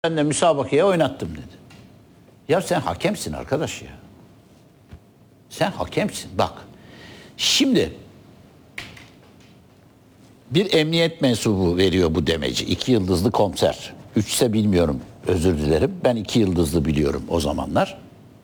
Ben de müsabakaya oynattım dedi. Ya sen hakemsin arkadaş ya. Sen hakemsin. Bak. Şimdi bir emniyet mensubu veriyor bu demeci. 2 yıldızlı komiser. 3 ise bilmiyorum. Özür dilerim. Ben 2 yıldızlı biliyorum o zamanlar.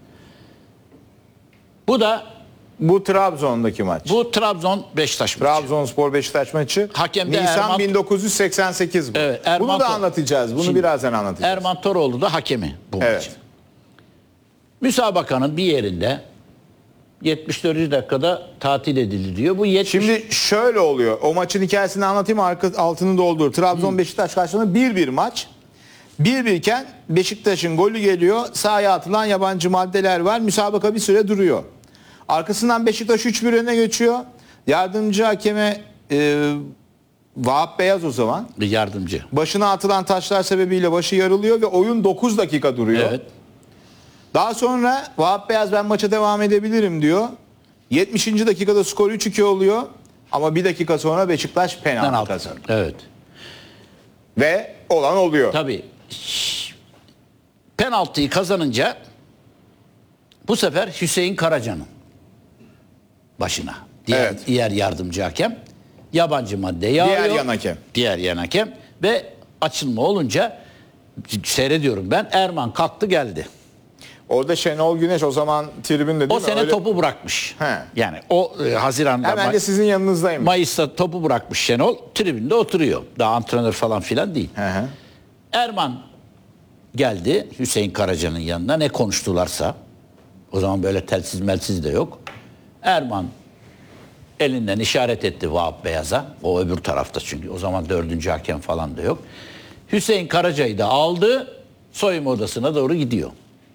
Bu da Bu Trabzon'daki maç. bu Trabzon Beşiktaş maçı. Trabzonspor Beşiktaş maçı. Hakem de Nisan Erman- 1988 bu. Evet, Erman Bunu da Tor- anlatacağız. Bunu Şimdi, birazdan anlatacağız. Erman Toroğlu da hakemi bu Evet. maçın. Müsabakanın bir yerinde 74. dakikada tatil edildi diyor. Bu 70 Şimdi şöyle oluyor. O maçın hikayesini anlatayım, altını doldur. Trabzon Beşiktaş karşısında 1-1 maç. 1-1 iken Beşiktaş'ın golü geliyor. Sahaya atılan yabancı maddeler var. Müsabaka bir süre duruyor. Arkasından Beşiktaş 3-1 öne geçiyor. Yardımcı hakeme Vahap Beyaz o zaman. bir yardımcı. Başına atılan taşlar sebebiyle başı yarılıyor ve oyun 9 dakika duruyor. Evet. Daha sonra Vahap Beyaz ben maça devam edebilirim diyor. 70. dakikada skor 3-2 oluyor. Ama bir dakika sonra Beşiktaş penaltı Penaltı. kazanıyor. Evet. Ve olan oluyor. Tabii. Penaltıyı kazanınca bu sefer Hüseyin Karaca'nın başına. Evet. Diğer yardımcı hakem yabancı madde yağıyor. Diğer yan hakem. Diğer yan hakem ve açılma olunca seyrediyorum ben. Erman kalktı geldi. Orada Şenol Güneş o zaman tribünde değil O mi? sene Öyle- topu bırakmış. He. Yani o Haziran'da Hemen de sizin yanınızdayım. Mayıs'ta topu bırakmış Şenol. Tribünde oturuyor. Daha antrenör falan filan değil. Hı hı. Erman geldi Hüseyin Karaca'nın yanına, ne konuştularsa. O zaman böyle telsiz melsiz de yok. Erman elinden işaret etti Vahap Beyaz'a. O öbür tarafta çünkü. O zaman 4. hakem falan da yok. Hüseyin Karaca'yı da aldı. Soyunma odasına doğru gidiyor.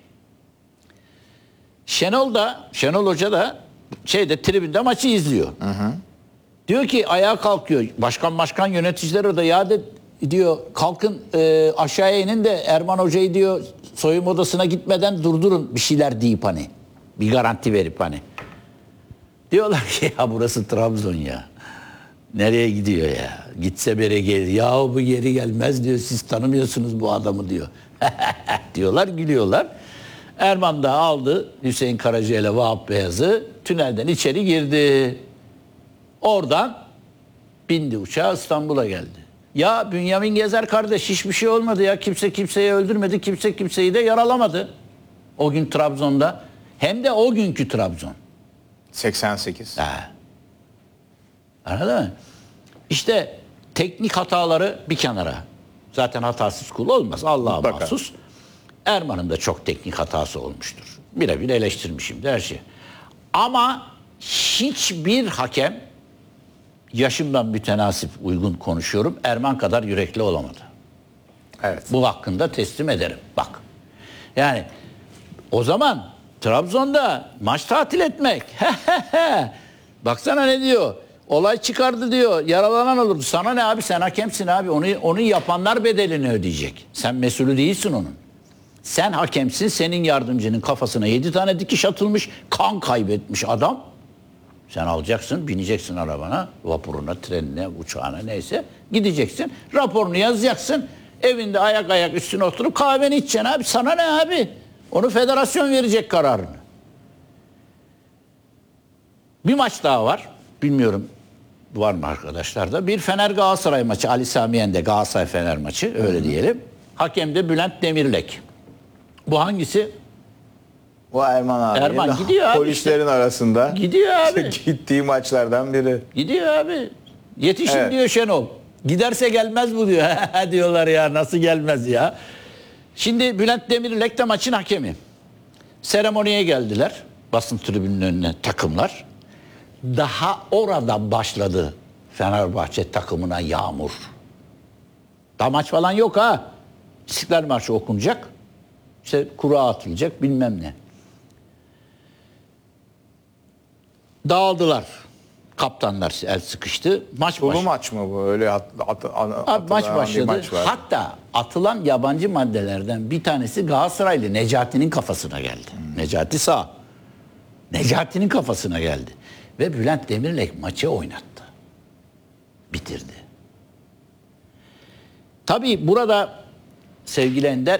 Şenol Hoca da tribünde maçı izliyor. Diyor ki ayağa kalkıyor. Başkan yöneticiler orada diyor kalkın aşağıya inin de Erman Hoca'yı diyor soyunma odasına gitmeden durdurun bir şeyler deyip hani. Bir garanti verip hani. Diyorlar ki ya burası Trabzon ya. Nereye gidiyor ya? Gitse bere gelir. Yahu bu geri gelmez diyor. Siz tanımıyorsunuz bu adamı diyor. Diyorlar, gülüyorlar. Erman da aldı Hüseyin Karaca ile Vahap Beyaz'ı, tünelden içeri girdi. Oradan bindi uçağa, İstanbul'a geldi. Ya Bünyamin Gezer kardeş, hiçbir şey olmadı ya. Kimse kimseyi öldürmedi. Kimse kimseyi de yaralamadı. O gün Trabzon'da. Hem de o günkü Trabzon. 88. Anladın mı? İşte teknik hataları bir kenara. Zaten hatasız kul olmaz. Allah'a Mutlaka. mahsus. Erman'ın da çok teknik hatası olmuştur. Birebir eleştirmişim de her şey. Ama hiçbir hakem, yaşımdan mütenasip uygun konuşuyorum, Erman kadar yürekli olamadı. Evet. Bu hakkında teslim ederim. Bak. Yani o zaman Trabzon'da maç tatil etmek. Baksana ne diyor? Olay çıkardı diyor. Yaralanan olurdu. Sana ne abi? Sen hakemsin abi. Onu yapanlar bedelini ödeyecek. Sen mesulü değilsin onun. Sen hakemsin. Senin yardımcının kafasına 7 tane dikiş atılmış. Kan kaybetmiş adam. Sen alacaksın, bineceksin arabana, vapuruna, trenine, uçağına neyse. Gideceksin. Raporunu yazacaksın. Evinde ayak üstüne oturup kahveni içeceksin abi. Sana ne abi? Onu federasyon verecek kararını. Bir maç daha var. Bilmiyorum var mı arkadaşlar da. Bir Fener Galatasaray maçı. Ali Sami Yen'de Galatasaray Fener maçı. Öyle diyelim. Hakem de Bülent Demirlek. Bu hangisi? O Erman abi. Erman gidiyor abi Polislerin işte. arasında. Gidiyor abi. Gittiği maçlardan biri. Gidiyor abi. Yetişin Evet. diyor Şenol. Giderse gelmez bu diyor. Diyorlar ya, nasıl gelmez ya. Şimdi Bülent Demirelek de maçın hakemi. Seremoniye geldiler. Basın tribününün önüne takımlar. Daha orada başladı Fenerbahçe takımına yağmur. Daha maç falan yok ha. İstiklal Marşı okunacak. İşte kura atılacak bilmem ne. Dağıldılar. Kaptanlar el sıkıştı. Maç Sulu başladı. maç mı bu? Öyle Abi maç atılan bir başladı. maç var. Hatta atılan yabancı maddelerden bir tanesi Galatasaraylı Necati'nin kafasına geldi. Necati sağ. Necati'nin kafasına geldi. Ve Bülent Demirelek maçı oynattı. Bitirdi. Tabii burada sevgili Ender